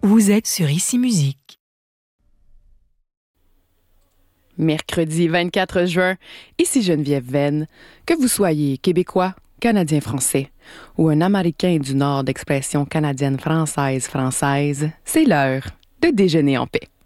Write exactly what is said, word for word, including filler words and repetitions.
Vous êtes sur Ici Musique. Mercredi vingt-quatre juin, ici Geneviève Venn. Que vous soyez québécois, canadien-français ou un Américain du Nord d'expression canadienne-française-française, c'est l'heure de déjeuner en paix.